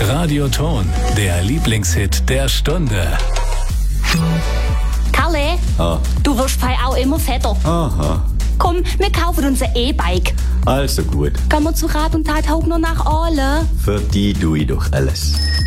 Radioton, der Lieblingshit der Stunde. Kalle, du wirst auch immer fetter. Aha, Komm, wir kaufen uns ein E-Bike. also gut. Gehen wir zu Rat und Tat Hauptner nach Aale. Für die tue ich doch alles.